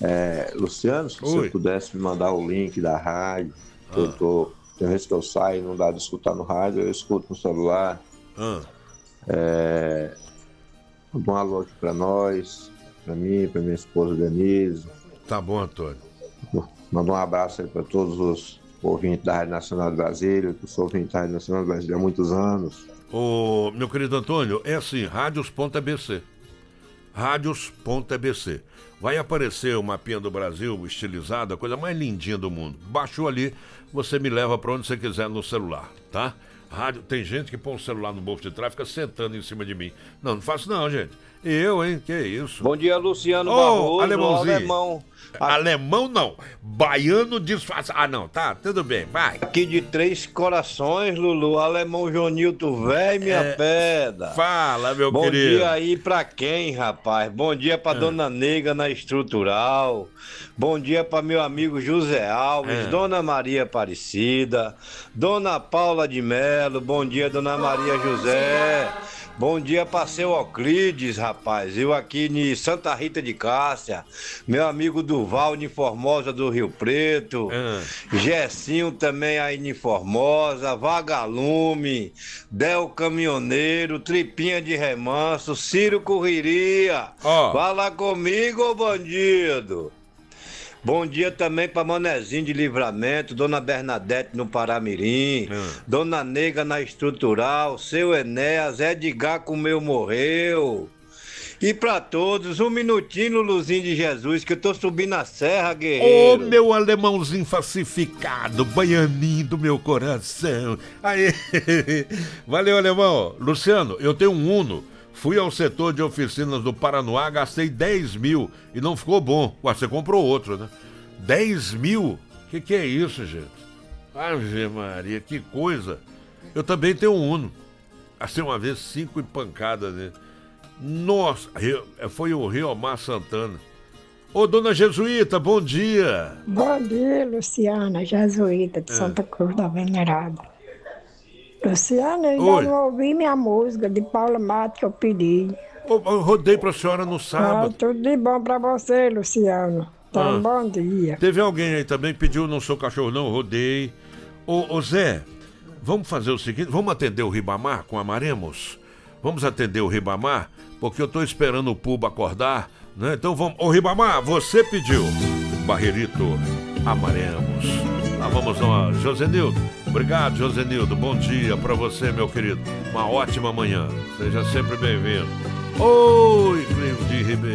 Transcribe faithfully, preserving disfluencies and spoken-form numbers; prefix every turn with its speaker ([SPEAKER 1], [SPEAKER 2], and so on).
[SPEAKER 1] É, Luciano, se
[SPEAKER 2] Oi.
[SPEAKER 1] você pudesse me mandar o link da rádio,
[SPEAKER 2] Ah.
[SPEAKER 1] eu tô, tem vezes que eu saio e não dá de escutar no rádio, eu escuto no celular.
[SPEAKER 2] Ah.
[SPEAKER 1] É, manda um alô aqui pra nós, pra mim, pra minha esposa Denise.
[SPEAKER 2] Tá bom, Antônio.
[SPEAKER 1] Manda um abraço aí pra todos os ouvintes da Rádio Nacional de Brasília, que eu sou ouvinte da Rádio Nacional de Brasília há muitos anos.
[SPEAKER 2] Ô, meu querido Antônio, é assim, rádios.abc. Rádios.abc. Vai aparecer o mapinha do Brasil estilizado, a coisa mais lindinha do mundo. Baixou ali, você me leva pra onde você quiser no celular, tá? Rádio, tem gente que põe o celular no bolso de trás e fica sentando em cima de mim. Não, não faço não, gente. Eu, hein? Que isso?
[SPEAKER 3] Bom dia, Luciano
[SPEAKER 2] Ô,
[SPEAKER 3] Barroso,
[SPEAKER 2] alemãozinho.
[SPEAKER 3] alemão.
[SPEAKER 2] Alemão não. Baiano disfarçado. Ah, não, tá, tudo bem, vai.
[SPEAKER 3] Aqui de Três Corações, Lulu, alemão Jonilton, velho, minha
[SPEAKER 2] É,
[SPEAKER 3] pedra.
[SPEAKER 2] Fala, meu
[SPEAKER 3] Bom
[SPEAKER 2] querido.
[SPEAKER 3] dia aí pra quem, rapaz? Bom dia pra
[SPEAKER 2] É.
[SPEAKER 3] Dona Nega na Estrutural. Bom dia pra meu amigo José Alves,
[SPEAKER 2] É.
[SPEAKER 3] Dona Maria Aparecida, Dona Paula de Melo. Bom dia, Dona Maria José. Bom dia pra seu Euclides, rapaz. Eu aqui em Santa Rita de Cássia. Meu amigo Duval de Formosa do Rio Preto.
[SPEAKER 2] É.
[SPEAKER 3] Gessinho também aí em Formosa. Vagalume. Del Caminhoneiro. Tripinha de Remanso. Ciro Correria.
[SPEAKER 2] Ó.
[SPEAKER 3] Fala comigo, ô bandido. Bom dia também pra Manezinho de Livramento, Dona Bernadette no Paramirim,
[SPEAKER 2] Hum.
[SPEAKER 3] Dona Nega na Estrutural, seu Enéas, Edgar comeu morreu. E pra todos, um minutinho, Luzinho de Jesus, que eu tô subindo a serra,
[SPEAKER 2] Ô,
[SPEAKER 3] guerreiro.
[SPEAKER 2] meu alemãozinho falsificado, baianinho do meu coração. Aí, valeu, alemão. Luciano, eu tenho um Uno. Fui ao setor de oficinas do Paranoá, gastei dez mil e não ficou bom. Ué, você comprou outro, né? dez mil? Que que é isso, gente? Ave Maria, que coisa. Eu também tenho um Uno. Assim, uma vez, cinco empancadas, né? Nossa, Rio- foi o Riomar Santana. Ô, dona Jesuíta, bom dia.
[SPEAKER 4] Bom dia, Luciana, jesuíta de Santa Cruz da Venerada. Luciana, eu
[SPEAKER 2] Oi.
[SPEAKER 4] ainda não ouvi minha música de Paula Mato que eu pedi.
[SPEAKER 2] Ô, eu rodei pra senhora no
[SPEAKER 4] Ah,
[SPEAKER 2] sábado.
[SPEAKER 4] tudo de bom pra você, Luciano. Então,
[SPEAKER 2] Ah.
[SPEAKER 4] bom dia.
[SPEAKER 2] Teve alguém aí também que pediu Não Sou Cachorro Não, rodei. Ô, ô Zé, vamos fazer o seguinte, vamos atender o Ribamar com Amaremos? Vamos atender o Ribamar, porque eu tô esperando o Puba acordar, né? Então vamos... Ô Ribamar, você pediu Barreirito, Amaremos. Lá vamos nós. Josenildo, obrigado, Josenildo. Bom dia pra você, meu querido. Uma ótima manhã. Seja sempre bem-vindo. Oi, Cleide Ribeiro.